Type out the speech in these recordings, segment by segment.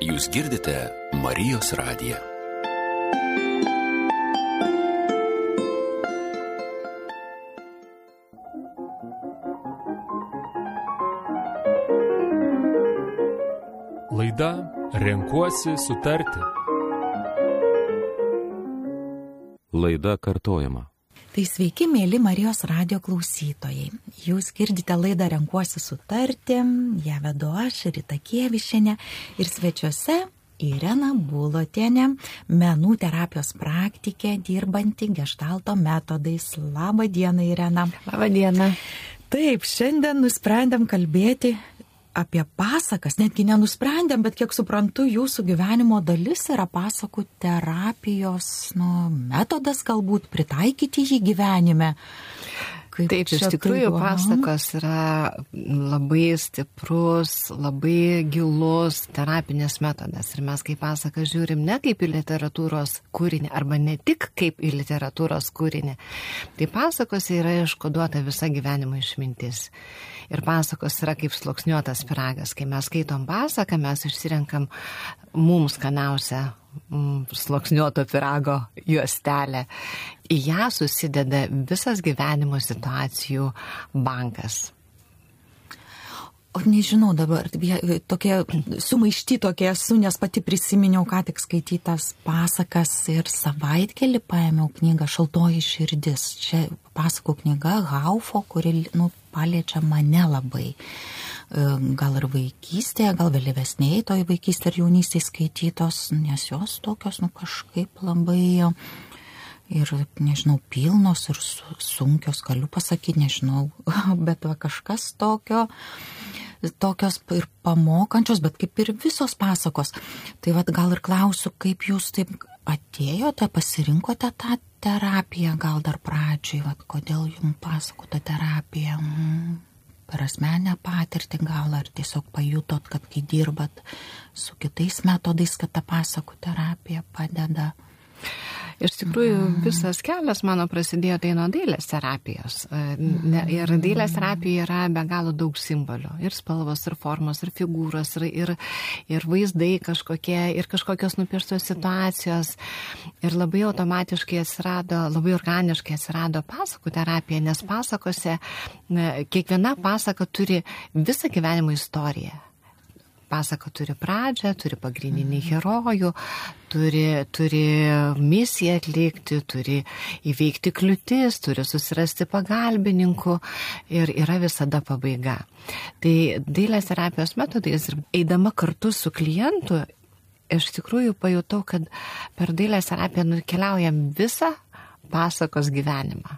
Jūs girdite Marijos radiją. Laida Renkuosi sutarti. Laida kartojama. Tai sveiki, mėly Marijos radijo klausytojai. Jūs girdite laidą Renkuosi sutarti, ją vedu aš, Rita Kievišienė, ir svečiuose Irena Bulotienė, menų terapijos praktikė, dirbanti geštalto metodais. Labą dieną, Irena. Labą dieną. Taip, šiandien nusprendėm kalbėti apie pasakas, netgi nenusprendėm, bet kiek suprantu, jūsų gyvenimo dalis yra pasakų terapijos metodas, galbūt pritaikyti jį gyvenime. Taip, iš tikrųjų pasakos yra labai stiprus, labai gilus terapinis metodas. Ir mes kaip pasaką žiūrim ne kaip į literatūros kūrinį, arba ne tik kaip į literatūros kūrinį. Tai pasakose yra iškoduota visa gyvenimo išmintis. Ir pasakos yra kaip sluoksniuotas pyragas. Kai mes skaitom pasaką, mes išsirenkam mums skaniausią sluoksniuoto pyrago juostelę. Į ją susideda visas gyvenimo situacijų bankas. O nežinau dabar, tokie sumaišti tokie esu, nes pati prisiminiau, ką tik skaitytas pasakas ir savaitgalį paėmiau knygą Šaltoji širdis. Čia pasakų knyga Haufo, kuri paliečia mane labai. Gal ir vaikystėje, gal vėlyvesnėje toj vaikystėje ir jaunystėje skaitytos, nes jos tokios kažkaip labai ir, nežinau, pilnos ir sunkios, galiu pasakyti, nežinau, bet kažkas tokios ir pamokančios, bet kaip ir visos pasakos. Tai gal ir klausiu, kaip jūs taip atėjote, pasirinkote tą terapiją, gal dar pradžiai, kodėl jums pasakų ta terapija? Per asmenę patirtį gal, ar tiesiog pajutot, kad kai dirbat su kitais metodais, kad ta pasakų terapija padeda? Iš tikrųjų, visas kelias mano prasidėjo tai nuo dailės terapijos. Ir dailės terapija yra be galo daug simbolių. Ir spalvos, ir formos, ir figūros, ir vaizdai kažkokie, ir kažkokios nupieštos situacijos. Ir labai automatiškai atsirado, labai organiškai atsirado pasakų terapija, nes pasakose kiekviena pasaka turi visą gyvenimo istoriją. Pasaka turi pradžią, turi pagrindinį herojų, turi misiją atlikti, turi įveikti kliūtis, turi susirasti pagalbininkų ir yra visada pabaiga. Tai dailės terapijos metodais ir eidama kartu su klientu, iš tikrųjų pajutau, kad per dailės terapiją nukeliaujam visą pasakos gyvenimą.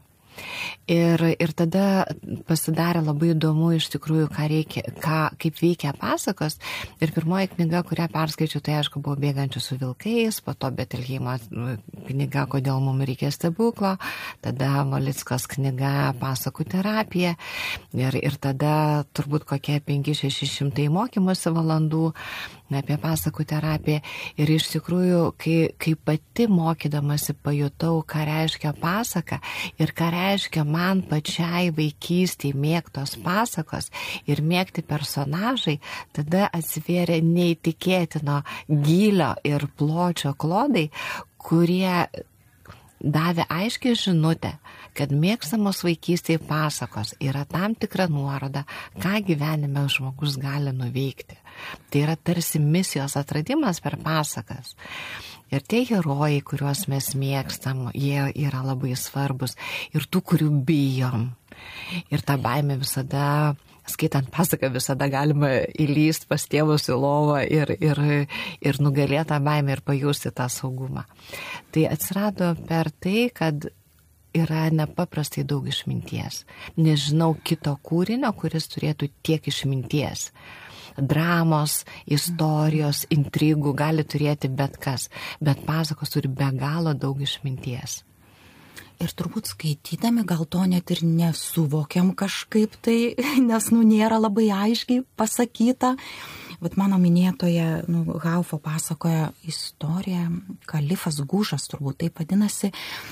Ir tada pasidarė labai įdomu iš tikrųjų, kaip veikia pasakos. Ir pirmoji knyga, kurią perskaičiau, tai aišku buvo Bėgančių su vilkais, po to Betelheimo knyga Kodėl mums reikia stebuklo, tada Valickos knyga Pasakų terapija ir tada turbūt kokie 500-600 mokymosi valandų apie pasakų terapiją. Ir iš tikrųjų, kai pati mokydamasi pajutau, ką reiškia pasaka ir ką reiškia man pačiai vaikystėje mėgtos pasakos ir mėgti personažai, tada atsivėrė neįtikėtino gylio ir pločio klodai, kurie davė aiškiai žinutę, kad mėgstamos vaikystėje pasakos yra tam tikra nuoroda, ką gyvenime žmogus gali nuveikti. Tai yra tarsi misijos atradimas per pasakas. Ir tie herojai, kuriuos mes mėgstam, jie yra labai svarbus. Ir tų, kurių bijom. Ir tą baimę visada, skaitant pasaką, visada galima įlysti pas tėvus į lovą ir nugalėti tą baimę ir pajusti tą saugumą. Tai atsirado per tai, kad yra nepaprastai daug išminties. Nežinau kito kūrinio, kuris turėtų tiek išminties. Dramos, istorijos, intrigų gali turėti bet kas, bet pasakos turi be galo daug išminties. Ir turbūt skaitydami gal to net ir nesuvokiam kažkaip tai, nes nėra labai aiškiai pasakyta. Bet mano minėtoje Haufo pasakoja istoriją, kalifas Gušas turbūt taip vadinasi.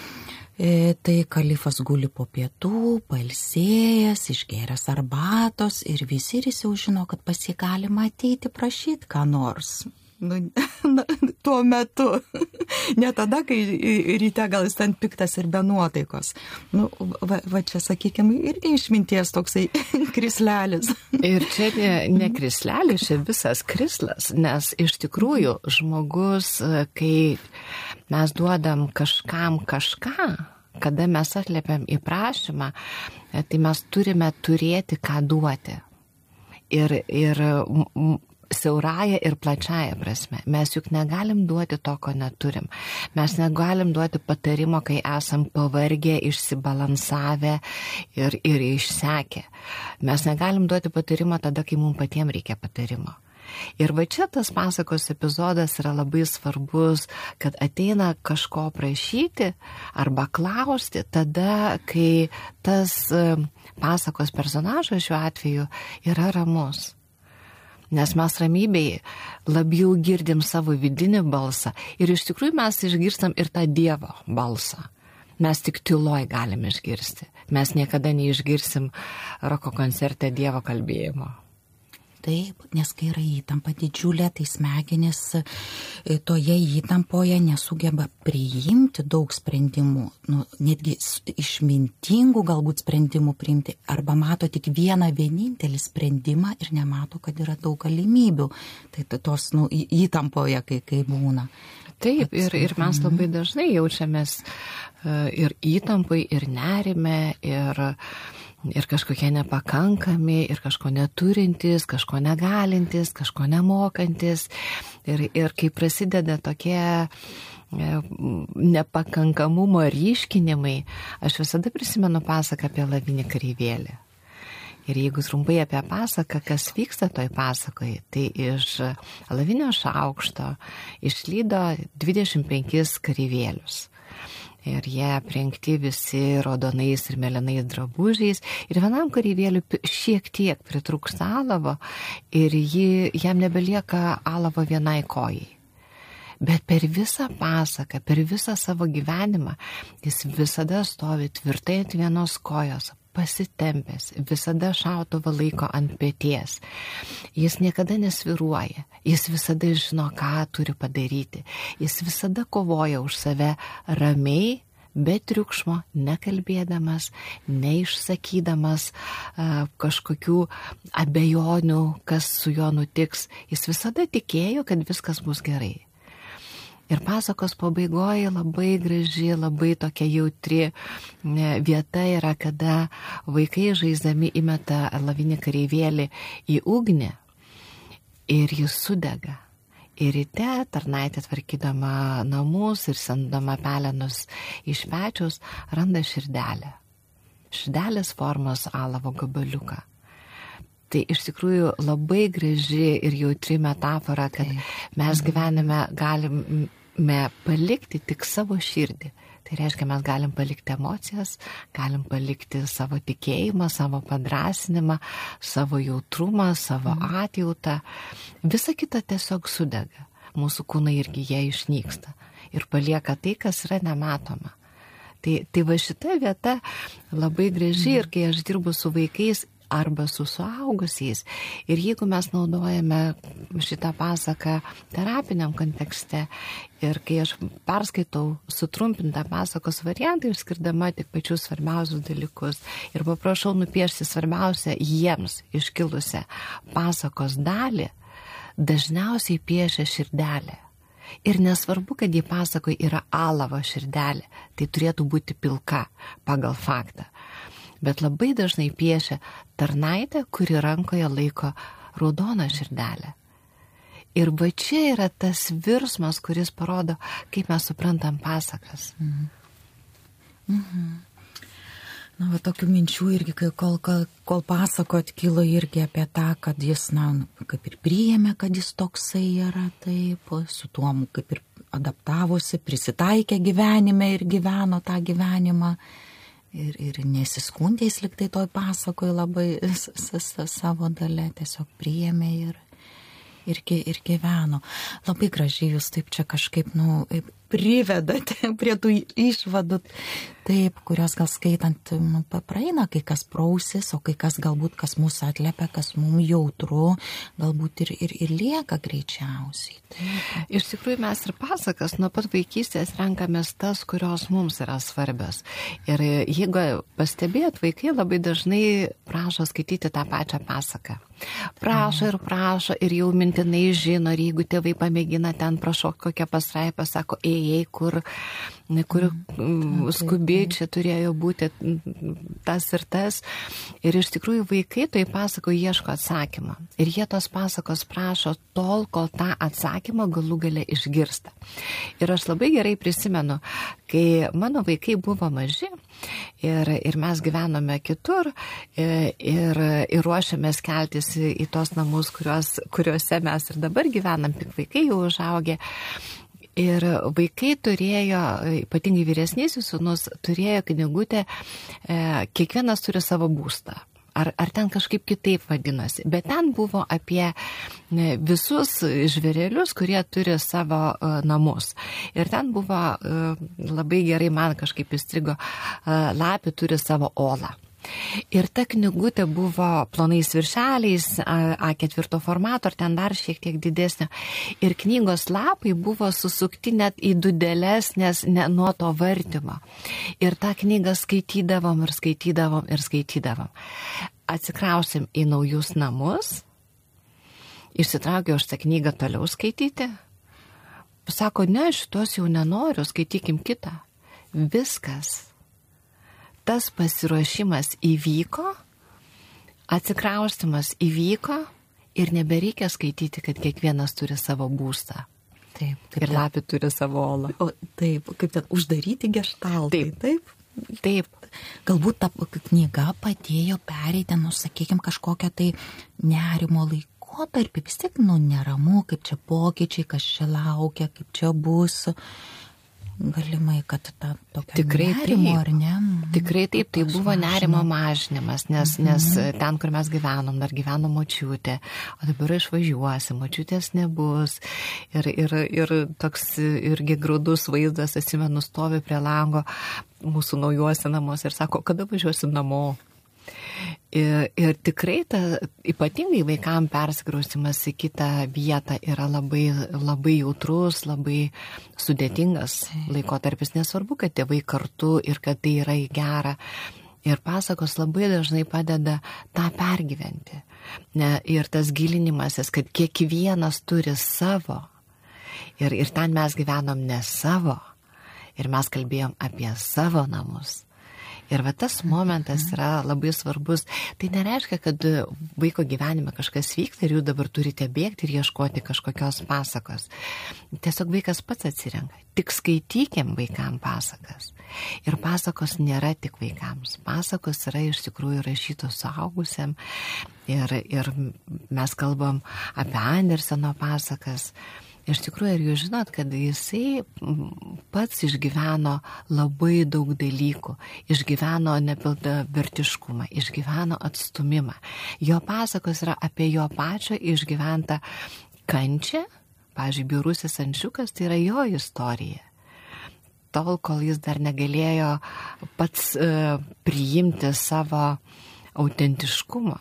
Tai kalifas guli po pietų, pailsėjęs, išgėręs arbatos ir visi ir jis jau žino, kad pas jį galima ateiti prašyti ką nors. tuo metu. Ne tada, kai ryte gal jis ten piktas ir be nuotaikos. Va čia, sakykime, irgi išminties toksai krislelis. Ir čia ne krislelis, čia visas krislas, nes iš tikrųjų žmogus, kai mes duodam kažkam kažką, kada mes atliepiam į prašymą, tai mes turime turėti ką duoti. Ir siaurąją ir plačiąją prasme. Mes juk negalim duoti to, ko neturim. Mes negalim duoti patarimo, kai esam pavargę, išsibalansavę ir išsekę. Mes negalim duoti patarimo tada, kai mums patiems reikia patarimo. Ir va čia tas pasakos epizodas yra labai svarbus, kad ateina kažko prašyti arba klausti tada, kai tas pasakos personažas šiuo atveju yra ramus. Nes mes ramybėje labiau girdim savo vidinį balsą ir iš tikrųjų mes išgirstam ir tą Dievo balsą. Mes tik tyloj galim išgirsti. Mes niekada neišgirsim roko koncerte Dievo kalbėjimo. Taip, nes kai yra įtampa didžiulė, tai smegenys toje įtampoje nesugeba priimti daug sprendimų, netgi išmintingų galbūt sprendimų priimti, arba mato tik vienintelį sprendimą ir nemato, kad yra daug galimybių. Tai tos įtampoje, kai būna. Taip, ir mes labai dažnai jaučiamės ir įtampai, ir nerime, ir kažkokie nepakankami, ir kažko neturintys, kažko negalintis, kažko nemokantis. Ir kai prasideda tokie nepakankamumo ryškinimai, aš visada prisimenu pasaką apie Alavinį kareivėlį. Ir jeigu trumpai apie pasaką, kas vyksta toj pasakoje, tai iš Alavinio šaukšto išlydo 25 kareivėlius. Ir jie aprengti visi raudonais ir mėlynais drabužiais. Ir vienam kareivėliui šiek tiek pritrūksta alavo ir jam nebelieka alavo vienai kojai. Bet per visą pasaką, per visą savo gyvenimą jis visada stovi tvirtai ant vienos kojos, pasitempęs, visada šautuvą laiko ant peties. Jis niekada nesviruoja, jis visada žino, ką turi padaryti. Jis visada kovoja už save ramiai, be triukšmo, nekalbėdamas, neišsakydamas kažkokių abejonių, kas su juo nutiks. Jis visada tikėjo, kad viskas bus gerai. Ir pasakos pabaigoje labai graži, labai tokia jautri vieta yra, kada vaikai žaisdami įmeta Alavinį kareivėlį į ugnį ir jis sudega. Ir ryte tarnaitė tvarkydama namus ir sendama pelenus iš pečiaus randa širdelę. Širdelės formos alavo gabaliuką. Tai iš tikrųjų labai graži ir jautri metafora, kad mes gyvenime galime palikti tik savo širdį. Tai reiškia, mes galim palikti emocijas, galim palikti savo tikėjimą, savo padrasinimą, savo jautrumą, savo atjautą. Visa kita tiesiog sudega. Mūsų kūnai irgi jie išnyksta ir palieka tai, kas yra nematoma. Tai va šita vieta labai graži ir kai aš dirbu su vaikais, arba su suaugusiais. Ir jeigu mes naudojame šitą pasaką terapiniam kontekste ir kai aš perskaitau sutrumpintą pasakos variantą, išskirdama tik pačius svarbiausius dalykus ir paprašau nupiešti svarbiausią jiems iškilusią pasakos dalį, dažniausiai piešia širdelę. Ir nesvarbu, kad jį pasakoje yra alavo širdelė, tai turėtų būti pilka pagal faktą. Bet labai dažnai piešia tarnaitę, kuri rankoje laiko raudoną širdelę. Ir va čia yra tas virsmas, kuris parodo, kaip mes suprantam pasakas. Na, va, tokių minčių irgi, kol pasakot, kilo irgi apie tą, kad jis, kaip ir priėmė, kad jis toksai yra, taip, su tuo, kaip ir adaptavosi, prisitaikė gyvenime ir gyveno tą gyvenimą. Ir nesiskundė, jis liktai toj pasakoje labai savo dalę tiesiog priėmė ir gyveno. Labai gražiai jūs taip čia kažkaip, privedate prie tų išvadų. Taip, kurios gal skaitant praeina, kai kas prausis, o kai kas galbūt, kas mūsų atlepia, kas mums jautru, galbūt ir lieka greičiausiai. Taip. Iš tikrųjų mes ir pasakas nuo pat vaikystės renkamės tas, kurios mums yra svarbios. Ir jeigu pastebėt, vaikai labai dažnai prašo skaityti tą pačią pasaką. Prašo ir jau mintinai žino, ir jeigu tėvai pamėgina ten prašo kokią pasraipą, sako, kur skubi, čia turėjo būti tas ir tas. Ir iš tikrųjų vaikai toj pasako ieško atsakymą. Ir jie tos pasakos prašo tol, kol tą atsakymą galų gale išgirsta. Ir aš labai gerai prisimenu, kai mano vaikai buvo maži ir mes gyvenome kitur ir ruošiamės keltis į tos namus, kuriuose mes ir dabar gyvenam, tik vaikai jau užaugę. Ir vaikai turėjo, ypatingai vyresnysis sūnus, turėjo knygutę, kiekvienas turi savo būstą. Ar ten kažkaip kitaip vadinasi. Bet ten buvo apie visus žvėrelius, kurie turi savo namus. Ir ten buvo labai gerai, man kažkaip įstrigo, lapė turi savo olą. Ir ta knygutė buvo plonais viršeliais, A4 formato, ar ten dar šiek tiek didesnio. Ir knygos lapai buvo susukti net į dudeles, nes ne nuo to vartymo. Ir tą knygą skaitydavom. Atsikrausim į naujus namus, išsitraukiau aš tą knygą toliau skaityti. Sako, ne, šitos jau nenoriu, skaitykim kitą. Viskas. Tas pasiruošimas įvyko, atsikraustimas įvyko ir nebereikia skaityti, kad kiekvienas turi savo būstą. Taip. Ir lapė turi savo olą. O taip, kaip ten uždaryti geštaltai. Taip. Galbūt ta knyga padėjo pereiti, sakykime, kažkokią tai nerimo laikotarpį. Vis tiek, neramu, kaip čia pokyčiai, kas čia laukia, kaip čia bus. Galimai, kad ta tokia nerimo, ar ne? Tikrai taip, tai buvo nerimo mažinimas, nes ten, kur mes gyvenom, dar gyveno močiutė, o dabar išvažiuosim, močiutės nebus. Ir toks irgi graudus vaizdas, atsimenu, stovi prie lango mūsų naujuose namuose ir sako, kada važiuosim namo. Ir tikrai ypatingai vaikams persikraustimas į kitą vietą yra labai, labai jautrus, labai sudėtingas laikotarpis. Nesvarbu, kad tėvai kartu ir kad tai yra į gerą. Ir pasakos labai dažnai padeda tą pergyventi. Ir tas gilinimasis, kad kiekvienas turi savo. Ir ten mes gyvenom ne savo. Ir mes kalbėjom apie savo namus. Ir tas momentas yra labai svarbus. Tai nereiškia, kad vaiko gyvenime kažkas vyksta ir jūs dabar turite bėgti ir ieškoti kažkokios pasakos. Tiesiog vaikas pats atsirenka. Tik skaitykim vaikams pasakas. Ir pasakos nėra tik vaikams. Pasakos yra iš tikrųjų rašytos suaugusiam. Ir mes kalbam apie Anderseno pasakas. Iš tikrųjų, ir jūs žinot, kad jisai pats išgyveno labai daug dalykų, išgyveno nepilnavertiškumą, išgyveno atstumimą. Jo pasakos yra apie jo pačio išgyventą kančią, pavyzdžiui, Bjaurusis ančiukas, tai yra jo istorija. Tol, kol jis dar negalėjo pats priimti savo autentiškumo.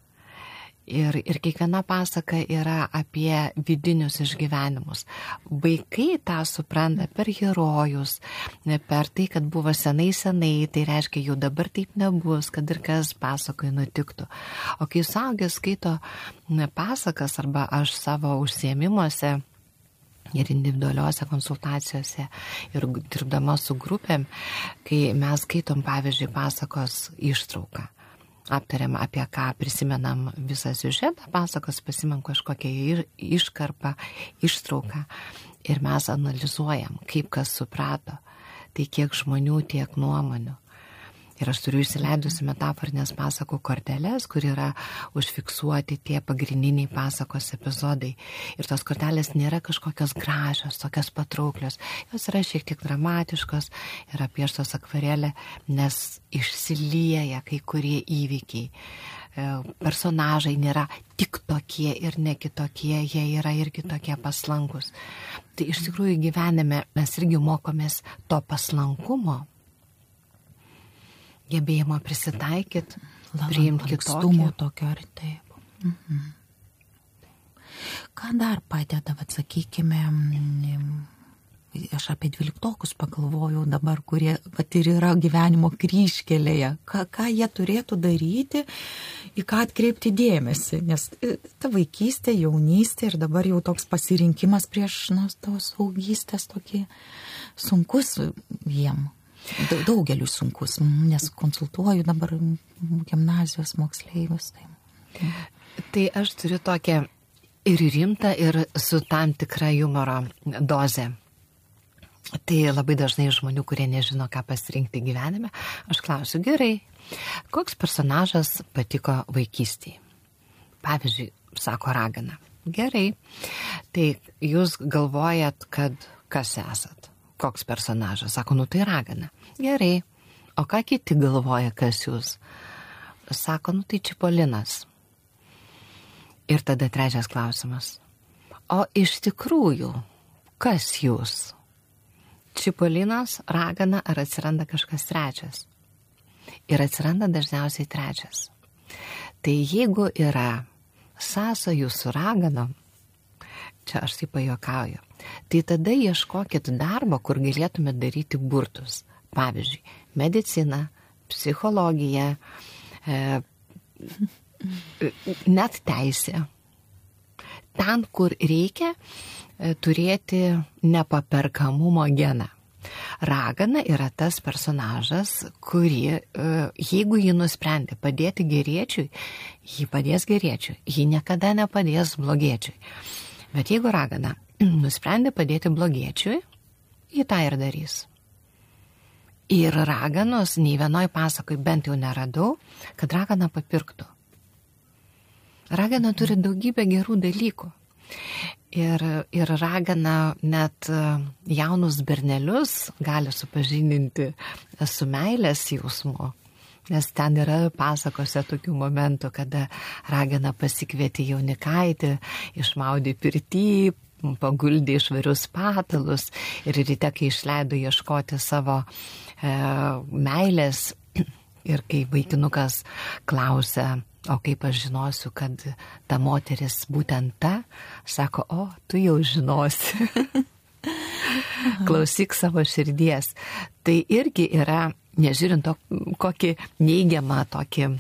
Ir kiekviena pasaka yra apie vidinius išgyvenimus. Vaikai tą supranta per herojus, per tai, kad buvo senai, tai reiškia, jau dabar taip nebus, kad ir kas pasakoje nutiktų. O kai suaugęs skaito pasakas arba aš savo užsiėmimuose ir individualiuose konsultacijose ir dirbdama su grupėm, kai mes skaitom, pavyzdžiui, pasakos ištrauką. Aptariam, apie ką prisimenam visą siužetą, pasakos pasimam kažkokią iškarpą, ištrauką ir mes analizuojam, kaip kas suprato, tai kiek žmonių, tiek nuomonių. Ir aš turiu išsileidusi metaforinės pasakų korteles, kur yra užfiksuoti tie pagrindiniai pasakos epizodai. Ir tos kortelės nėra kažkokios gražios, tokios patrauklios. Jos yra šiek tiek dramatiškos, yra pieštos akvarelė, nes išsilieja kai kurie įvykiai. personažai nėra tik tokie ir ne kitokie, jie yra irgi tokie paslankus. Tai iš tikrųjų gyvenime mes irgi mokomės to paslankumo, gebėjimo prisitaikyti, priimti kitokį. Tokio ar taip. Ką dar padeda, sakykime, aš apie 12-okus pagalvojau dabar, kurie ir yra gyvenimo kryžkelėje, ką jie turėtų daryti, į ką atkreipti dėmesį, nes ta vaikystė, jaunystė ir dabar jau toks pasirinkimas prieš tos saugystės tokį sunkus jiem. Daugeliu sunkus, nes konsultuoju dabar gimnazijos moksleivius. Tai aš turiu tokią ir rimtą, ir su tam tikra humoro doze. Tai labai dažnai žmonių, kurie nežino, ką pasirinkti gyvenime, aš klausiu, gerai, koks personažas patiko vaikystėje? Pavyzdžiui, sako ragana. Gerai, tai jūs galvojat, kad kas esat? Koks personažas? Sako, tai ragana. Gerai, o ką kiti galvoja, kas jūs? Sako, tai Čipolinas. Ir tada trečias klausimas. O iš tikrųjų, kas jūs? Čipolinas, ragana ar atsiranda kažkas trečias? Ir atsiranda dažniausiai trečias. Tai jeigu yra sąsajų su raganom, čia aš taip pajuokauju, tai tada ieškokit darbo, kur galėtumėte daryti burtus. Pavyzdžiui, medicina, psichologija, net teisė. Ten, kur reikia turėti nepaperkamumo geną. Ragana yra tas personažas, kurį, jeigu jį nusprendė padėti geriečiui, jį padės geriečiui, jį niekada nepadės blogiečiui. Bet jeigu ragana nusprendė padėti blogiečiui, jį tą ir darys. Ir raganos nei vienoj pasakoj bent jau neradau, kad ragana papirktų. Ragana turi daugybę gerų dalykų. Ir ragana net jaunus bernelius gali supažindinti su meilės jausmu. Nes ten yra pasakose tokių momentų, kada ragana pasikvietė jaunikaitį, išmaudė pirtį, paguldė švarius patalus ir ryte, kai išleido ieškoti savo meilės ir kai vaikinukas klausia, o kaip aš žinosiu, kad ta moteris būtent ta, sako, o, tu jau žinosi. Klausyk savo širdies. Tai irgi yra, nežiūrint to, kokį neigiamą tokį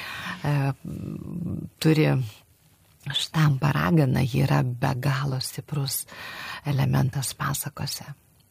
turi štampą ragana, ji yra be galo stiprus elementas pasakose.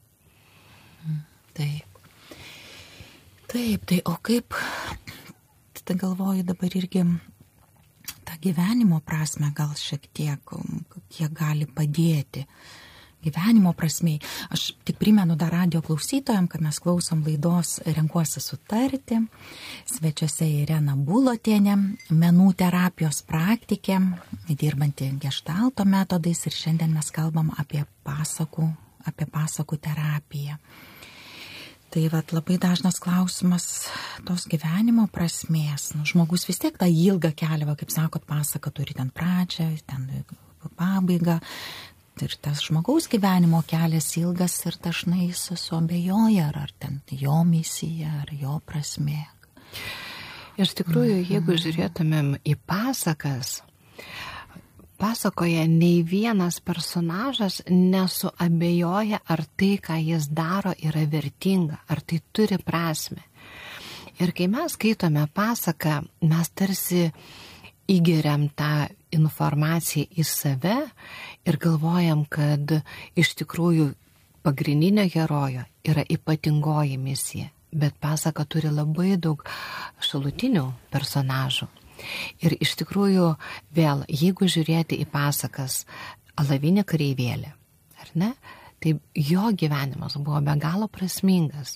Taip. Taip, tai o kaip, tai galvoju dabar irgi tą gyvenimo prasme gal šiek tiek, kiek gali padėti gyvenimo prasmei. Aš tik primenu dar radijo klausytojams, kad mes klausom laidos Renkuosi sutarti. Svečiuose Irena Bulotienė, menų terapijos praktikė, dirbanti geštalto metodais ir šiandien mes kalbam apie pasakų terapiją. Tai labai dažnas klausimas tos gyvenimo prasmės. Žmogus vis tiek tą ilgą kelią, kaip sakot, pasaka turi ten pradžią, ten pabaigą. Ir tas žmogaus gyvenimo kelias ilgas ir dažnai jis suabejoja, ar ten jo misija, ar jo prasmė. Iš tikrųjų, jeigu žiūrėtumėm į pasakas, pasakoje nei vienas personažas nesuabejoja, ar tai, ką jis daro, yra vertinga, ar tai turi prasmę. Ir kai mes skaitome pasaką, mes tarsi įgeriam tą informaciją į save ir galvojam, kad iš tikrųjų pagrindinio herojo yra ypatingoji misija, bet pasaka turi labai daug šalutinių personažų. Ir iš tikrųjų vėl, jeigu žiūrėti į pasakas Alavinė kareivėlė, ar ne, tai jo gyvenimas buvo be galo prasmingas.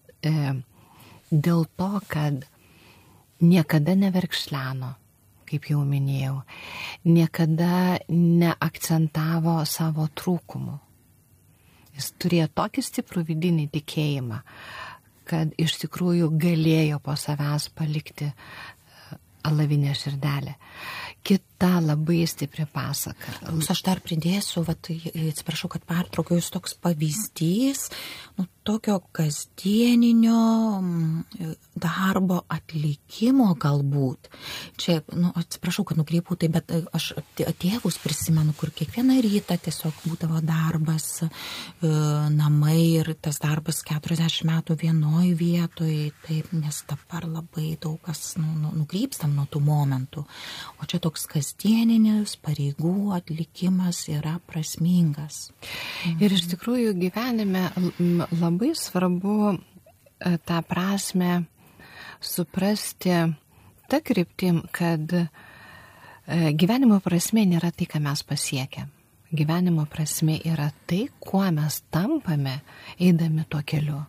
Dėl to, kad niekada neverkšleno, kaip jau minėjau, niekada neakcentavo savo trūkumų. Jis turėjo tokį stiprų vidinį tikėjimą, kad iš tikrųjų galėjo po savęs palikti alavinė širdelė. Kita labai stipri pasaka. Aš dar pridėsiu, atsiprašau, kad pertraukiau, jūs toks pavyzdys, tokio kasdieninio darbo atlikimo galbūt. Čia, atsiprašau, kad nukreipiau tai, bet aš tėvus prisimenu, kur kiekvieną rytą tiesiog būdavo darbas, namai ir tas darbas 40 metų vienoj vietoj, taip, nes dabar labai daug kas nukrypstam nuo tų momentų. O čia toks kasdieninis pareigų atlikimas yra prasmingas. Ir iš tikrųjų gyvenime labai svarbu tą prasme suprasti tą kryptim, kad gyvenimo prasmė nėra tai, ką mes pasiekėm. Gyvenimo prasmė yra tai, kuo mes tampame, eidami tuo keliu.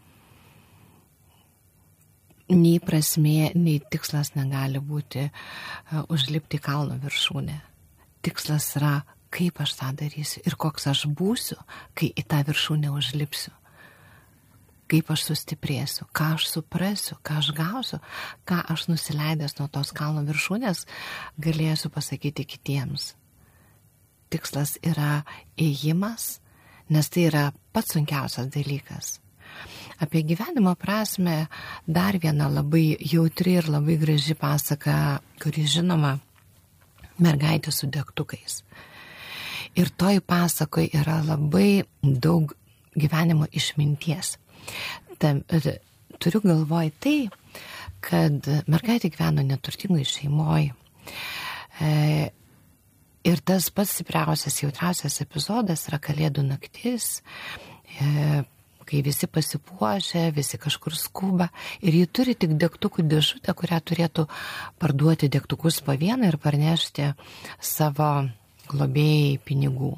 Nei prasmė, nei tikslas negali būti užlipti kalno viršūnę. Tikslas yra, kaip aš tą darysiu ir koks aš būsiu, kai į tą viršūnę užlipsiu. Kaip aš sustiprėsiu, ką aš suprasiu, ką aš gausiu, ką aš nusileidęs nuo tos kalno viršūnės galėsiu pasakyti kitiems. Tikslas yra ėjimas, nes tai yra pats sunkiausias dalykas. Apie gyvenimo prasme dar viena labai jautri ir labai graži pasaka, kuri žinoma mergaitė su degtukais. Ir toj pasakoje yra labai daug gyvenimo išminties. Turiu galvoj tai, kad mergaitė gyveno neturtingoj šeimoje. Ir tas pats stipriausias, jautriausias epizodas yra Kalėdų naktis, kai visi pasipuošia, visi kažkur skuba ir ji turi tik degtukų dėžutę, kurią turėtų parduoti degtukus po vieną ir parnešti savo globėjai pinigų.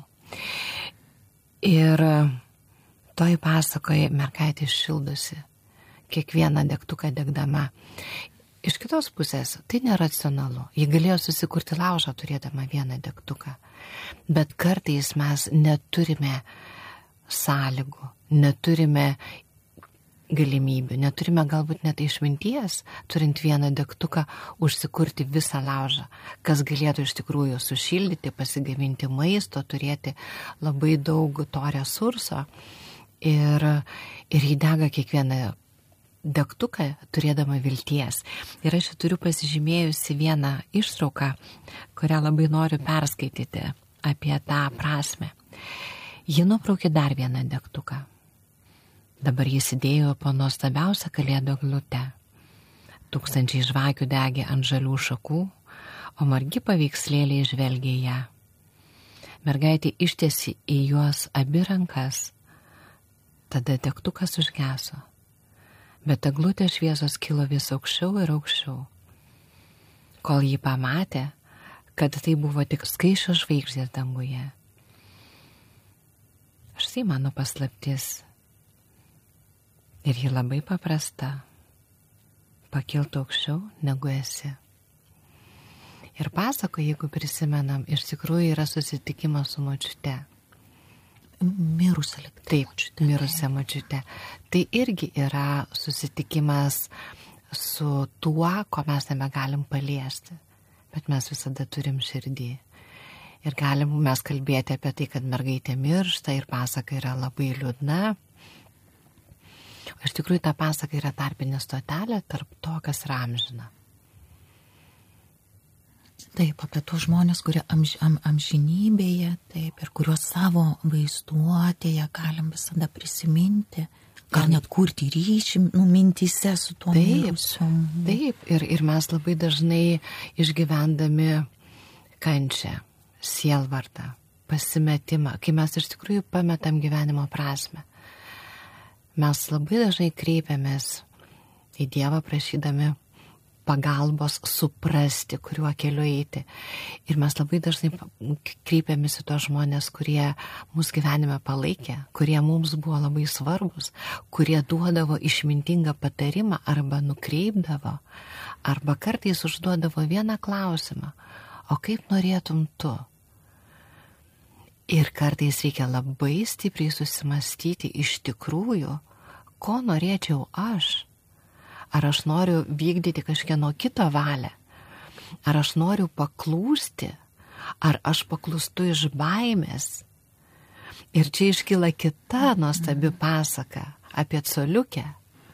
Ir toj pasakoje mergaitė šildosi, kiekvieną degtuką degdama. Iš kitos pusės tai neracionalu. Ji galėjo susikurti laužą turėdama vieną degtuką. Bet kartais mes neturime sąlygų, neturime galimybių, neturime galbūt net išminties, turint vieną degtuką, užsikurti visą laužą, kas galėtų iš tikrųjų sušildyti, pasigaminti maisto, turėti labai daug to resurso ir jį dega kiekvieną degtuką, turėdama vilties. Ir aš turiu pasižymėjusi vieną ištrauką, kurią labai noriu perskaityti apie tą prasme. Ji nubraukė dar vieną degtuką. Dabar jis įdėjo po nuostabiausią Kalėdų eglutę. 1000 žvakių degė ant žalių šakų, o margi paveikslėliai žvelgė į ją. Mergaitė ištiesi į juos abi rankas, tada degtukas užgeso, bet eglutės šviesos kilo vis aukščiau ir aukščiau, kol ji pamatė, kad tai buvo tik skaisčios žvaigždės danguje. Štai mano paslaptis. Ir ji labai paprasta. Pakilti aukščiau, negu esi. Ir pasako, jeigu prisimenam, iš tikrųjų yra susitikimas su močiute. Mirusia liktai. Taip, mirusia močiute. Tai irgi yra susitikimas su tuo, ko mes nebegalim paliesti. Bet mes visada turim širdį. Ir galim mes kalbėti apie tai, kad mergaitė miršta ir pasaka yra labai liūdna. O iš tikrųjų ta pasaka yra tarpinė stotelė tarp to, kas yra amžina. Taip, apie tus žmonės, kurie amžinybėje, taip, ir kuriuos savo vaizduotėje galim visada prisiminti, gal net kurti ryšį, mintyse su tuo mirusiu. Taip, ir mes labai dažnai išgyvendami kančią, sielvartą, pasimetimą, kai mes iš tikrųjų pametam gyvenimo prasmę. Mes labai dažnai kreipiamės į Dievą prašydami pagalbos suprasti, kuriuo keliu eiti. Ir mes labai dažnai kreipiamės į tos žmonės, kurie mūsų gyvenime palaikė, kurie mums buvo labai svarbus, kurie duodavo išmintingą patarimą arba nukreipdavo, arba kartais užduodavo vieną klausimą: o kaip norėtum tu? Ir kartais reikia labai stipriai susimastyti iš tikrųjų, ko norėčiau aš. Ar aš noriu vykdyti kažkieno kito valią, Ar aš noriu paklūsti, ar aš paklūstu iš baimės. Ir čia iškyla kita nuostabi pasaka apie coliukę.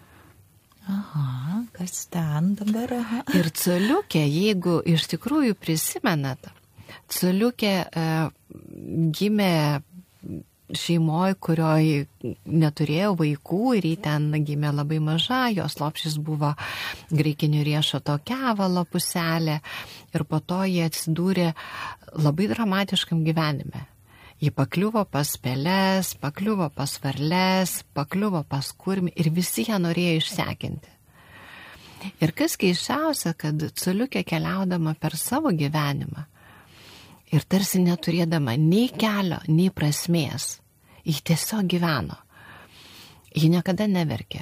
Aha, kas ten dabar? Aha. Ir coliukė, jeigu iš tikrųjų prisimenat, coliukė gimė šeimoje, kurioje neturėjo vaikų ir jį ten gimė labai maža, jos lopšis buvo graikinių riešuto kevalo puselė ir po to jie atsidūrė labai dramatiškam gyvenime. Ji pakliuvo pas peles, pakliuvo pas varles, pakliuvo pas kurmį ir visi ją norėjo išsekinti. Ir kas keisčiausia, kad coliukė keliaudama per savo gyvenimą ir tarsi neturėdama nei kelio, nei prasmės, ji tiesiog gyveno. Ji niekada neverkė.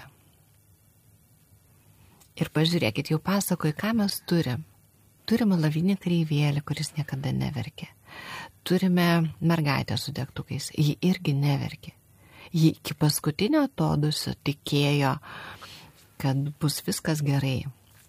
Ir pažiūrėkit, jau pasakoju, ką mes turim. Turime lavinį kareivėlį, kuris niekada neverkė. Turime mergaitę su degtukais, ji irgi neverkė. Ji iki paskutinio atodūsio tikėjo, kad bus viskas gerai.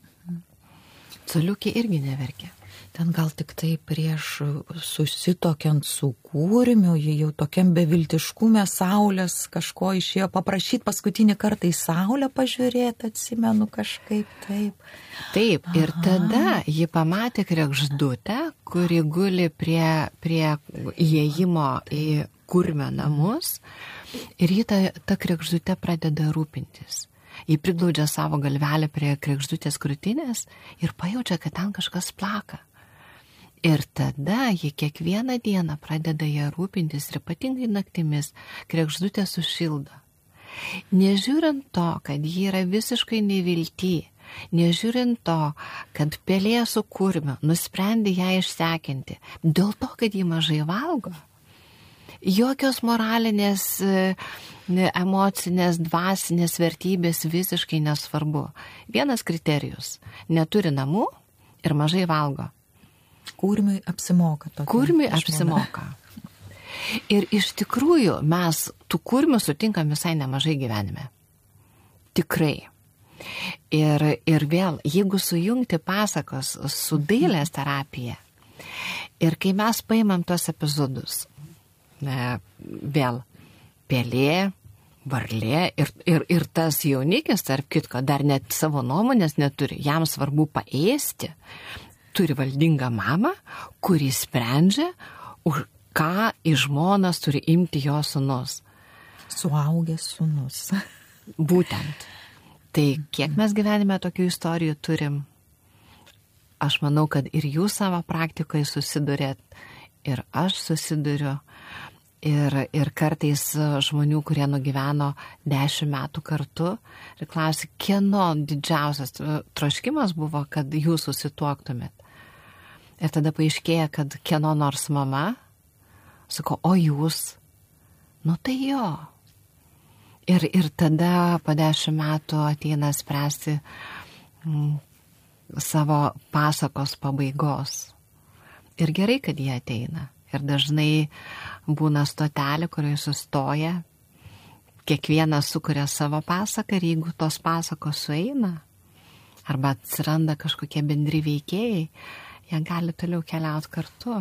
Coliukė irgi neverkė. Ten gal tik tai prieš susitokiant su kūrimiu, jie jau tokiam beviltiškume saulės kažko išėjo paprašyti paskutinį kartą į saulę pažiūrėti, atsimenu kažkaip taip. Taip, ir tada ji pamatė kregždutę, kuri guli prie įėjimo į kurmio namus ir ji ta kregždutė pradeda rūpintis. Ji priglaudžia savo galvelę prie kregždutės krūtinės ir pajaučia, kad ten kažkas plaka. Ir tada ji kiekvieną dieną pradeda ją rūpintis ir ypatingai naktimis kregždutė sušildo. Nežiūrint to, kad ji yra visiškai nevilty, nežiūrint to, kad pelė su kurmiu nusprendė ją išsekinti, dėl to, kad ji mažai valgo, jokios moralinės, emocinės, dvasinės vertybės visiškai nesvarbu. Vienas kriterijus – neturi namų ir mažai valgo. Kurmiui apsimoka. Kurmiui apsimoka. Ir iš tikrųjų mes tų kurmių sutinkam visai nemažai gyvenime. Tikrai. Ir vėl, jeigu sujungti pasakos su dailės terapija, ir kai mes paimam tuos epizodus, vėl, pelė, varlė ir tas jaunikis, tarp kitko, dar net savo nuomonės neturi, jam svarbu paėsti, turi valdingą mamą, kuri sprendžia, už ką iš žmonas turi imti jo sūnus. Suaugęs sūnus. Būtent. Tai kiek mes gyvenime tokių istorijų turim, aš manau, kad ir jūs savo praktikoje susidurėt, ir aš susiduriu, ir kartais žmonių, kurie nugyveno 10 metų kartu, ir klausia, kieno didžiausias troškimas buvo, kad jūs susituoktumėt. Ir tada paaiškėja, kad kieno nors mama, sako, o jūs, nu tai jo. Ir tada po 10 metų ateina spręsti savo pasakos pabaigos. Ir gerai, kad jie ateina. Ir dažnai būna stotelė, kurioje sustoja, kiekvienas sukuria savo pasaką ir jeigu tos pasakos sueina, arba atsiranda kažkokie bendri veikėjai, jie gali toliau keliauti kartu.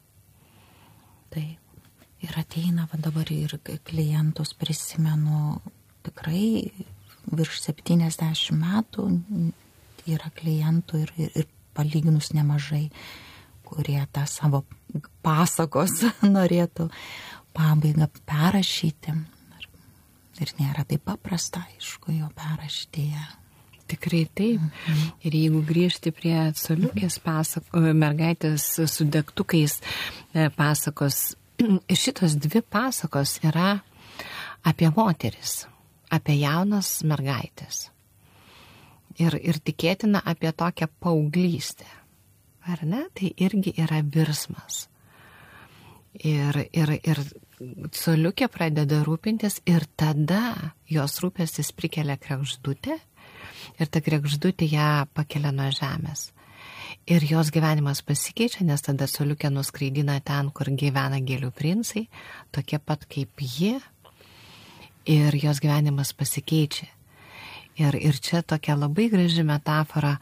Taip. Ir ateina, va dabar ir klientus prisimenu, tikrai virš 70 metų yra klientų ir palyginus nemažai, kurie tą savo pasakos norėtų pabaigą perrašyti. Ir nėra taip paprasta, aišku, jo perrašyti ją. Tikrai taip. Ir jeigu grįžti prie coliukės mergaitės su degtukais pasakos, šitos dvi pasakos yra apie moteris, apie jaunas mergaitės. Ir tikėtina apie tokią paauglystę. Ar ne? Tai irgi yra virsmas. Ir coliukė pradeda rūpintis ir tada jos rūpestis prikelia kregždutę ir ta kregždutė ją pakelia nuo žemės. Ir jos gyvenimas pasikeičia, nes tada coliukė nuskraidina ten, kur gyvena gėlių princai, tokie pat kaip ji, ir jos gyvenimas pasikeičia. Ir čia tokia labai graži metafora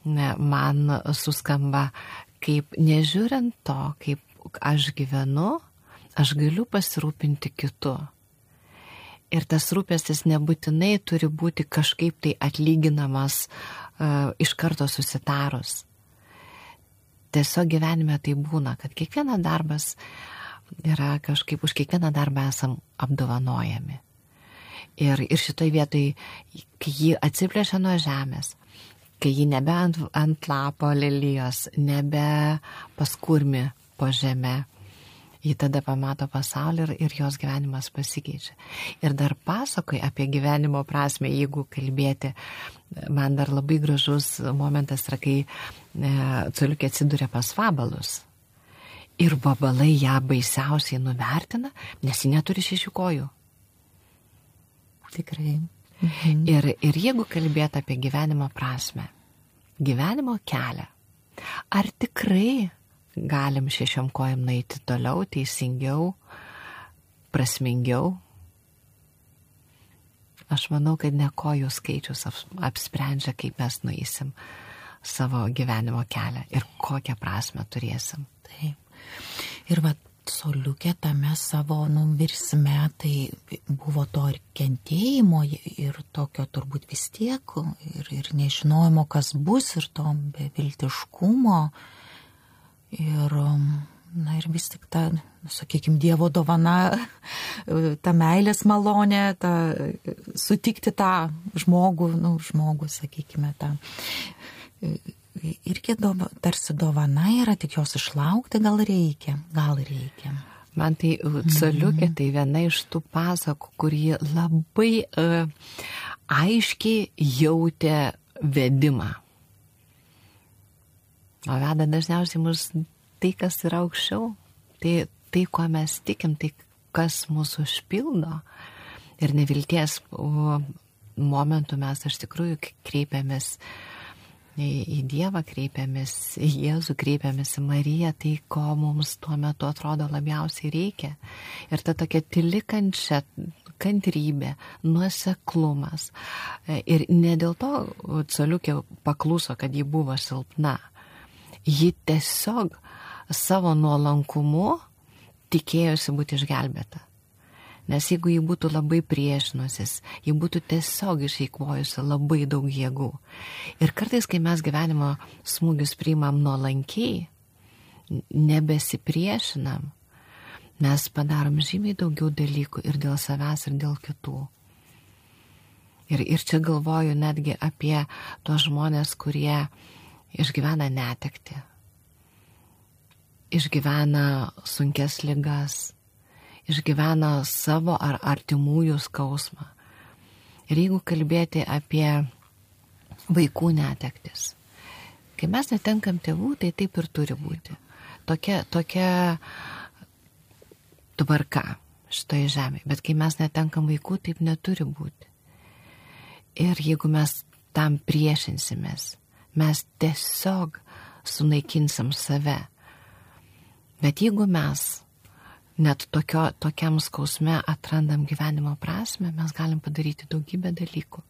man suskamba, kaip nežiūrint to, kaip aš gyvenu, aš galiu pasirūpinti kitu. Ir tas rūpestis nebūtinai turi būti kažkaip tai atlyginamas iš karto susitarus. Tiesiog gyvenime tai būna, kad kiekvienas darbas yra kažkaip, už kiekvieną darbą esam apdovanojami. Ir šitoj vietoj, kai jį atsiplėšia nuo žemės, kai jį nebe ant lapo lelijos, nebe paskurmi po žemę, jį tada pamato pasaulį ir jos gyvenimas pasikeičia. Ir dar pasakoja apie gyvenimo prasme, jeigu kalbėti, man dar labai gražus momentas yra, kai coliukė atsiduria pas vabalus. Ir vabalai ją baisiausiai nuvertina, nes ji neturi 6 kojų. Tikrai. Ir jeigu kalbėti apie gyvenimo prasme, gyvenimo kelią, ar tikrai galim 6 kojom nueiti toliau, teisingiau, prasmingiau? Aš manau, kad ne kojų skaičius apsprendžia, kaip mes nueisim savo gyvenimo kelią ir kokią prasmę turėsim. Taip. Ir coliukė tame savo virsme, tai buvo to ir kentėjimo, ir tokio turbūt vis tiek, ir nežinojimo, kas bus, ir to beviltiškumo. Ir vis tik ta, sakykime, Dievo dovana, ta meilės malonė, sutikti tą žmogų, sakykime, tą. Irgi tarsi dovana yra, tik jos išlaukti gal reikia. Man tai coliukė tai viena iš tų pasakų, kur ji labai aiškiai jautė vedimą. O veda dažniausiai mus tai, kas yra aukščiau, tai kuo mes tikim, tai kas mūsų užpildo. Ir nevilties momentu mes iš tikrųjų kreipiamės į Dievą, kreipiamės į Jėzų, kreipiamės į Mariją, tai ko mums tuo metu atrodo labiausiai reikia. Ir ta tokia tyli kančia, kantrybė, nuoseklumas. Ir ne dėl to coliukė pakluso, kad ji buvo silpna. Ji tiesiog savo nuolankumu tikėjosi būti išgelbėta. Nes jeigu ji būtų labai priešinusis, ji būtų tiesiog išeikvojusi labai daug jėgų. Ir kartais, kai mes gyvenimo smūgius priimam nuolankiai, nebesipriešinam, mes padarom žymiai daugiau dalykų ir dėl savęs, ir dėl kitų. Ir čia galvoju netgi apie tuos žmonės, kurie išgyvena netektį, išgyvena sunkes ligas, išgyvena savo ar artimųjų skausmą. Ir jeigu kalbėti apie vaikų netektis, kai mes netenkam tėvų, tai taip ir turi būti. Tokia tvarka šitoje žemėje. Bet kai mes netenkam vaikų, taip neturi būti. Ir jeigu mes tam priešinsimės, mes tiesiog sunaikinsim save. Bet jeigu mes net tokiam skausme atrandam gyvenimo prasme, mes galim padaryti daugybę dalykų.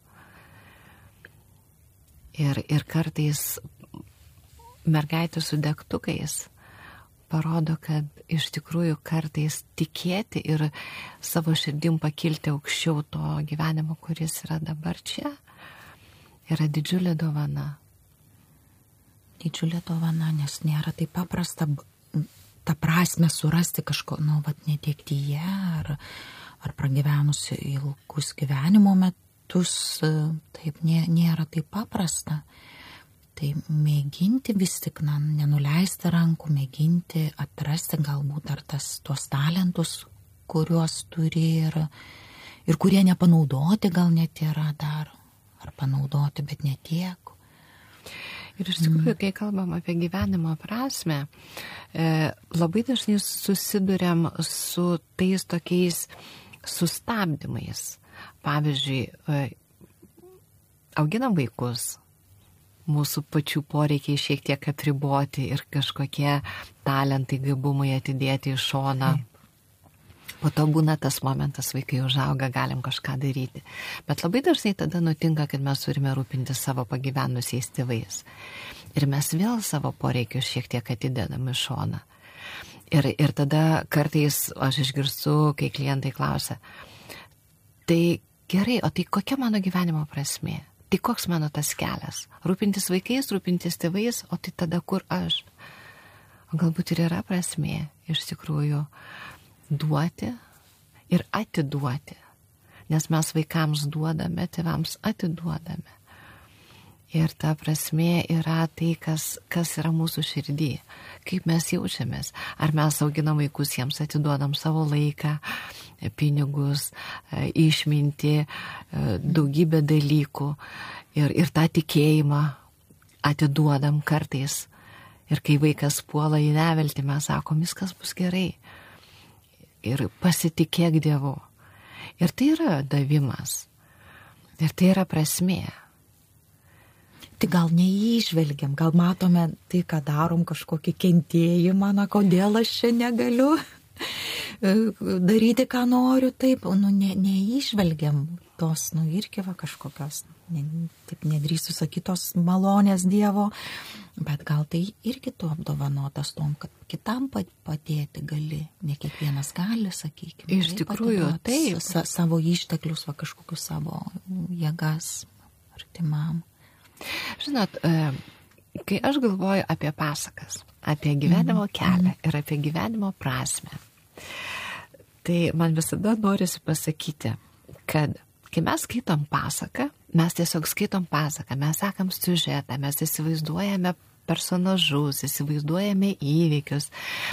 Ir kartais mergaitė su degtukais parodo, kad iš tikrųjų kartais tikėti ir savo širdim pakilti aukščiau to gyvenimo, kuris yra dabar čia, yra didžiulė dovana. Didžiulė dovana, nes nėra taip paprasta tą prasme surasti kažko, netektyje ar pragyvenus ilgus gyvenimo metus, taip nėra taip paprasta. Tai mėginti vis tik, nenuleisti rankų, mėginti atrasti galbūt ar tuos talentus, kuriuos turi ir kurie nepanaudoti gal net yra dar, ar panaudoti, bet ne tiek. Ir iš tikrųjų, kai kalbam apie gyvenimo prasme, labai dažnai susiduriam su tais tokiais sustabdymais. Pavyzdžiui, auginam vaikus, mūsų pačių poreikiai šiek tiek apriboti ir kažkokie talentai, gabumai atidėti į šoną. Po to būna tas momentas, vaikai užauga, galim kažką daryti. Bet labai dažnai tada nutinka, kad mes turime rūpinti savo pagyvenusiais tėvais. Ir mes vėl savo poreikius šiek tiek atidedam į šoną. Ir tada kartais aš išgirstu, kai klientai klausia, tai gerai, o tai kokia mano gyvenimo prasmė? Tai koks mano tas kelias? Rūpintis vaikais, rūpintis tėvais, o tai tada kur aš? O galbūt ir yra prasmė iš tikrųjų duoti ir atiduoti. Nes mes vaikams duodame, tėvams atiduodame. Ir ta prasmė yra tai, kas yra mūsų širdį. Kaip mes jaučiamės. Ar mes auginam vaikus, jiems atiduodam savo laiką, pinigus, išmintį, daugybę dalykų. Ir tą tikėjimą atiduodam kartais. Ir kai vaikas puola į neviltį, mes sakom, viskas bus gerai. Ir pasitikėk Dievu. Ir tai yra davimas. Ir tai yra prasmė. Tai gal neįžvelgiam, gal matome tai, ką darom, kažkokį kentėjimą, na, kodėl aš čia negaliu daryti, ką noriu, taip, neįžvelgiam tos, irgi va kažkokios, taip nedrįstu sakytos malonės Dievo, bet gal tai irgi tu apdovanotas tom, kad kitam padėti gali, ne kiekvienas gali, sakykime. Iš tikrųjų, taip. Savo išteklius, va kažkokius savo jėgas artimam. Žinot, kai aš galvoju apie pasakas, apie gyvenimo kelią ir apie gyvenimo prasmę, tai man visada norisi pasakyti, kad kai mes skaitom pasaką, mes tiesiog skaitom pasaką, mes sekam siužetą, mes įsivaizduojame personažus, įsivaizduojame įvykius,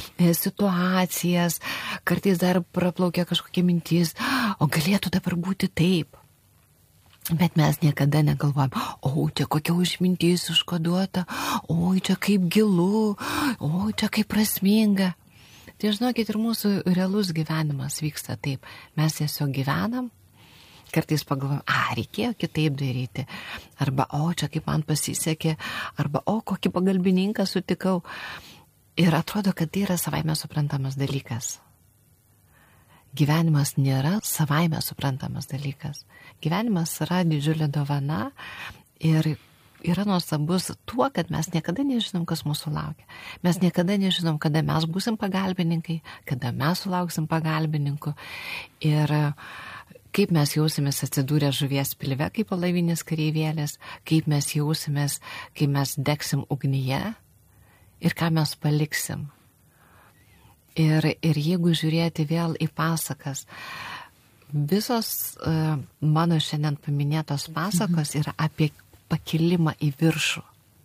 situacijas, kartais dar praplaukia kažkokia mintis, o galėtų dabar būti taip. Bet mes niekada negalvojam, čia kokia užmintis užkoduota, čia kaip gilu, čia kaip prasminga. Tai žinokit, ir mūsų realus gyvenimas vyksta taip. Mes tiesiog gyvenam, kartais pagalvojam, reikėjo kitaip daryti. Arba, čia kaip man pasisekė, arba, kokį pagalbininką sutikau. Ir atrodo, kad tai yra savaime suprantamas dalykas. Gyvenimas nėra savaime suprantamas dalykas. Gyvenimas yra didžiulė dovana ir yra nuostabus tuo, kad mes niekada nežinom, kas mūsų laukia. Mes niekada nežinom, kada mes būsim pagalbininkai, kada mes sulauksim pagalbininkų ir kaip mes jausimės atsidūrę žuvies pilve kaip laivinės kareivėlės, kaip mes jausimės, kai mes degsim ugnyje ir ką mes paliksim. Ir jeigu žiūrėti vėl į pasakas, visos mano šiandien paminėtos pasakos yra apie pakilimą į viršų.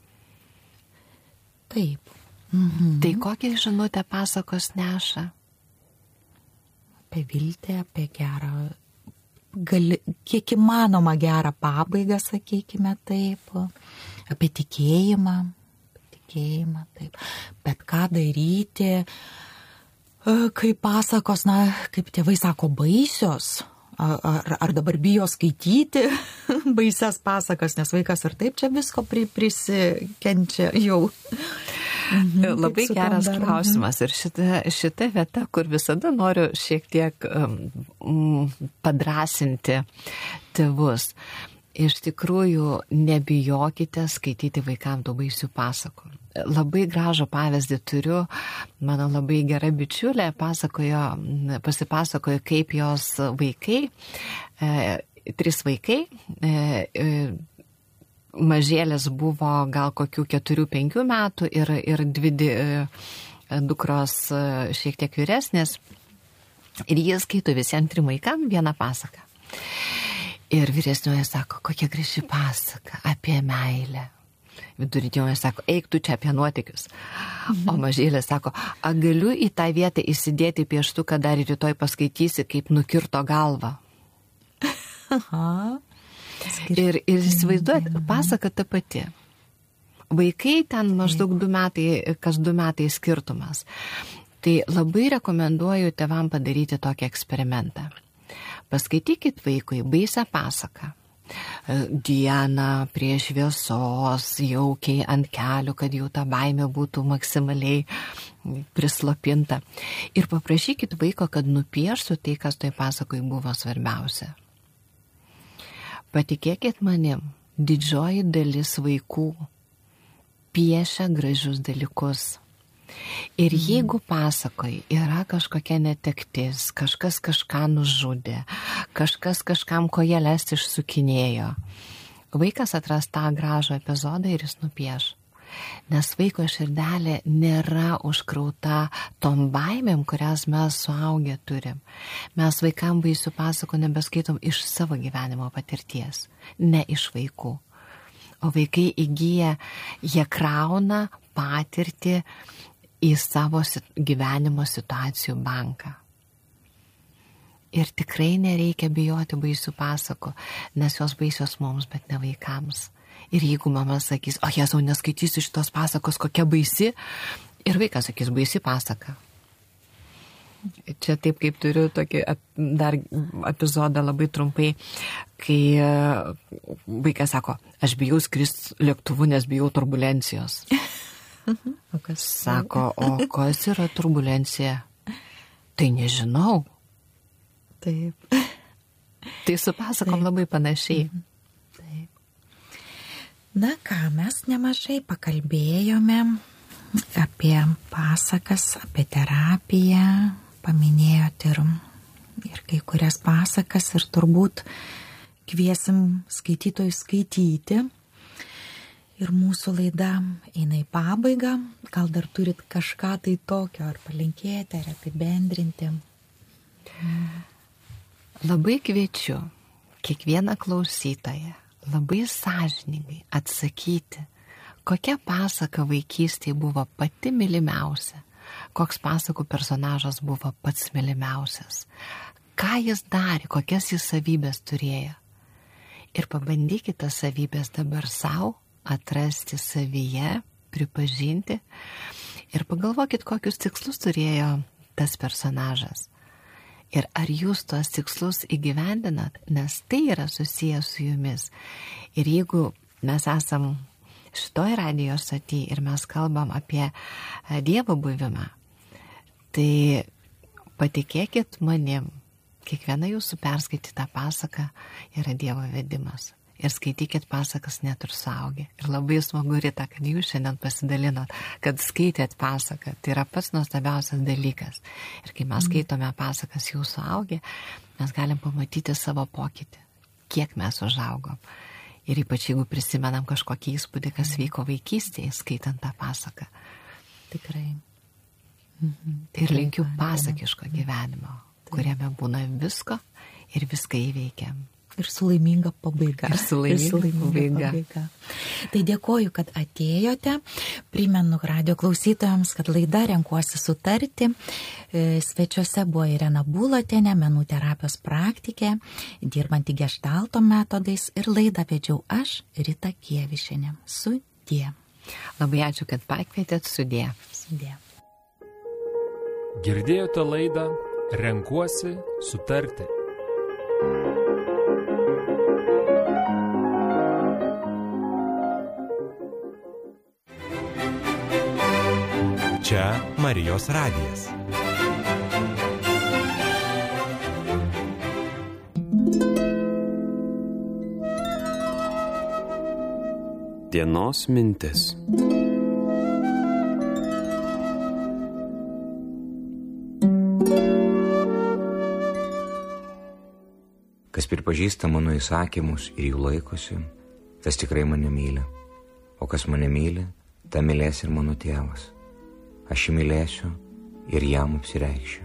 Taip. Tai kokią žinutę pasakos neša? Apie viltį, apie gerą, kiek įmanoma gerą pabaigą, sakykime taip, apie tikėjimą, taip. Bet ką daryti, kai pasakos, kaip tėvai sako, baisios, ar dabar bijo skaityti baisias pasakas, nes vaikas ir taip čia visko prisikenčia jau. Labai geras klausimas ir šita vieta, kur visada noriu šiek tiek padrasinti tėvus. Iš tikrųjų, nebijokite skaityti vaikams tų baisių pasakų. Labai gražų pavyzdį turiu, mano labai gera bičiulė pasipasakojo, kaip jos vaikai, 3 vaikai, mažėlės buvo gal kokių 4-5 metų ir 2 dukros šiek tiek vyresnės. Ir jie skaito visiems 3 vaikams vieną pasaką. Ir vyresnioje sako, kokia graži pasaka apie meilę. Vidurinioje sako, eik tu čia apie nuotykius. O mažėlė sako, galiu į tą vietą įsidėti pieštuką, dar rytoj paskaitysi, kaip nukirto galvą. Ir įsivaizduojat, pasaka ta pati. Vaikai ten maždaug 2 metai, kas 2 metai skirtumas. Tai labai rekomenduoju tėvam padaryti tokį eksperimentą. Paskaitykit vaikui baisią pasaką dieną prie šviesos, jaukiai ant kelių, kad jau ta baimė būtų maksimaliai prislopinta. Ir paprašykit vaiko, kad nupieštų tai, kas toj pasakoj buvo svarbiausia. Patikėkit manim, didžioji dalis vaikų piešia gražius dalykus. Ir jeigu pasakoj yra kažkokia netektis, kažkas kažką nužudė, kažkas kažkam kojeles išsukinėjo, vaikas atras tą gražų epizodą ir jis nupieš. Nes vaiko širdelė nėra užkrauta tom baimėm, kurias mes suaugę turim. Mes vaikam baisių pasakų nebeskaitom iš savo gyvenimo patirties, ne iš vaikų. O vaikai įgyja, jie krauna patirtį į savo gyvenimo situacijų banką. Ir tikrai nereikia bijoti baisių pasakų, nes jos baisios mums, bet ne vaikams. Ir jeigu mama sakys, o Jėzau, neskaitysiu šitos pasakos, kokia baisi, ir vaikas sakys, baisi pasaka. Čia taip, kaip turiu tokį dar epizodą labai trumpai, kai vaikas sako, aš bijau skrist lėktuvu, nes bijau turbulencijos. O kas sako, o kas yra turbulencija? Tai nežinau. Taip. Tai su pasakom labai panašiai. Taip. Na ką, mes nemažai pakalbėjome apie pasakas, apie terapiją, paminėjot ir kai kurias pasakas ir turbūt kviesim skaitytojus skaityti. Ir mūsų laida eina į pabaigą. Gal dar turit kažką tai tokio, ar palinkėti, ar apibendrinti? Labai kviečiu kiekvieną klausytoją labai sąžiningai atsakyti, kokia pasaka vaikystėje buvo pati mylimiausia, koks pasakų personažas buvo pats mylimiausias, ką jis darė, kokias jis savybės turėjo. Ir pabandykite tas savybės dabar savo atrasti savyje, pripažinti ir pagalvokit, kokius tikslus turėjo tas personažas. Ir ar jūs tuos tikslus įgyvendinat, nes tai yra susijęs su jumis. Ir jeigu mes esam šitoj radijo stoty ir mes kalbam apie Dievo buvimą, tai patikėkit manim, kiekviena jūsų perskaityta pasaka yra Dievo vedimas. Ir skaitykit pasakas net ir suaugę. Ir labai smagu, Rita, kad jūs šiandien pasidalinot, kad skaitėt pasaką. Tai yra pats nuostabiausias dalykas. Ir kai mes skaitome pasakas jau suaugę, mes galim pamatyti savo pokytį, kiek mes užaugom. Ir ypač jeigu prisimenam kažkokį įspūdį, kas vyko vaikystėje, skaitant tą pasaką. Tikrai. Ir linkiu pasakiško gyvenimo, kuriame būna visko ir viską įveikiam. Ir su laiminga pabaiga. Ir su laiminga pabaiga. Tai dėkoju, kad atėjote. Primenu radijo klausytojams, kad laida Renkuosi sutarti. Svečiuose buvo Irena Bulotienė, menų terapijos praktikė, dirbanti geštalto metodais, ir laidą vedžiau aš, Rita Kievišienė. Sudie. Labai ačiū, kad pakvietėt. Sudie. Sudie. Girdėjote laidą Renkuosi sutarti. Čia Marijos radijas. Dienos mintis. Kas pripažįsta mano įsakymus ir jų laikosi, tas tikrai mane myli. O kas mane myli, tą mylės ir mano tėvas. Aš jį mylėsiu ir jam apsireikšiu.